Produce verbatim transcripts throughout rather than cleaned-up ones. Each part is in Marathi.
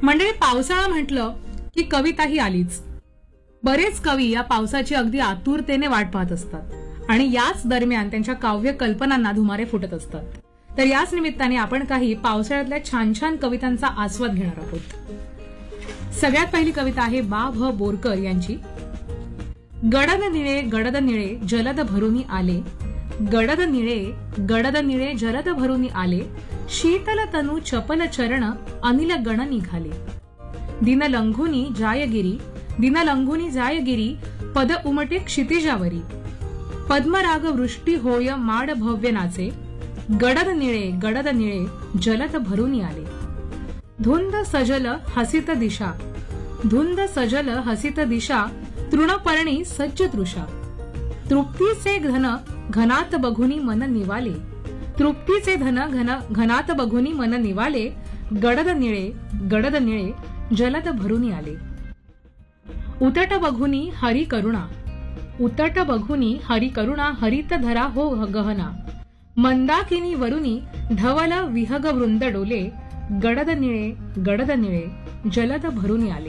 मंडळी, पावसाळा म्हटलं की कविता ही आलीच. बरेच कवी या पावसाची अगदी आतुरतेने वाट पाहत असतात आणि याच दरम्यान त्यांच्या काव्य कल्पनांना धुमारे फुटत असतात. तर याच निमित्ताने आपण काही पावसाळ्यातल्या छान छान कवितांचा आस्वाद घेणार आहोत. सगळ्यात पहिली कविता आहे बा भ बोरकर यांची. गडद निळे गडद निळे जलद भरुनी आले, गडद निळे गडद निळे जलद भरुनी आले, शीतल तनु चपल चरण अनिल गण निघाले. दिन लंघुनी जायगिरी दिन लंघुनी जायगिरी पद उमटे क्षितिजावरी, पद्मराग वृष्टी होय माड भव्य नाचे, गडद निळे गडद निळे जलद भरुनी आले. धुंद सजल हसित दिशा धुंद सजल हसित दिशा तृणपर्णी सज्ज तृषा, तृप्तीचे घन घनात बघुनी मन निवाले, तृप्तीचे धन घन घनात बघुनी मन निवाले, गडद निळे गडद निळे जलद भरुनी आले. उतट बघुनी हरी करुणा उतट बघुनी हरी करुणा हरित धरा हो गहना, मंदाकिनी वरुनी धवल विहग वृंद डोले, गडद निळे गडद निळे जलद भरुनी आले.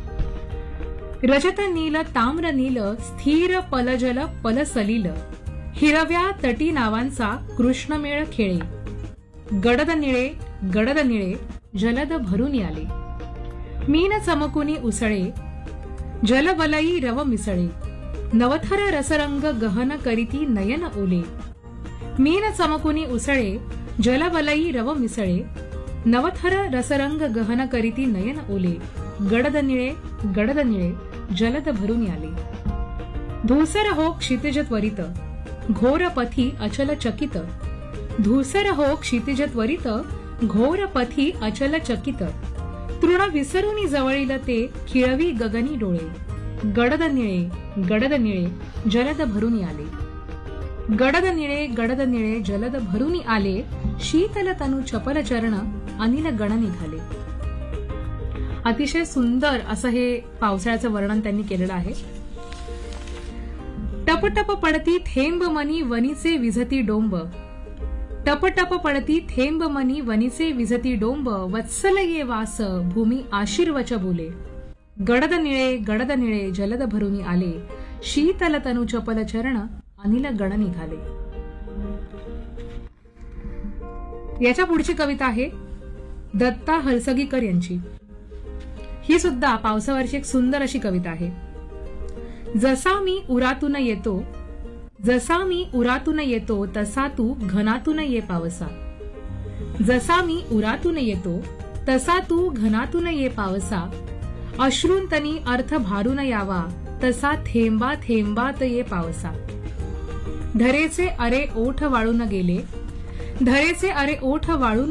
रजत नील ताम्र नील स्थिर पलजल पल सलील, हिरव्या तटी नावांचा कृष्णमेळ खेळे, गडद निळे गडद निळे जलद भरुनी आले. मीन चमकुनी उसळे जलवलई रव मिसळे, नवथर रसरंग गहन करीती नयन ओले, मीन चमकुनी उसळे जलवलई रव मिसळे, नवथर रसरंग गहन करीती नयन ओले, गडद निळे गडद निळे जलद भरुनी आले. धूसर हो क्षितिज त्वरित घोर पथी अचल चकित, धूसर हो क्षितिज त्वरित घोर पथी अचल चकित, तृण विसरुनी जवळील ते खिळवी गगनी डोळे, गडद निळे गडद निळे जलद भरुनी आले. गडद निळे गडद निळे जलद भरुनी आले, शीतल तनु चपल चरण अनिल गण निघाले. अतिशय सुंदर असं हे पावसाळ्याचं वर्णन त्यांनी केलेलं आहे. टप टप पडती थेंब मनी वनीचे विझती डोंब, टप टप पडती थेंब मनी वनीचे विझती डोंब, वत्सल ये वास भूमी आशीर्वच बोले, गडद निळे गडद निळे जलद भरुनी आले, शीतल तनु चपल चरण अनिल गण निघाले. याच्या पुढची कविता आहे दत्ता हलसगीकर यांची. ही सुद्धा पावसावरची एक सुंदर अशी कविता आहे. जसा मी उरातून येतो जसा मी उरातून येतो तसा तू घनातून ये पावसा, जसा मी उरातून येतो तसा तू घनातून ये पावसा, अश्रूंतनी अर्थ भारून यावा तसा थेंबा थेंबात ये पावसा. धरेचे अरे ओठ वाळून गेले धरेचे अरे ओठ वाळून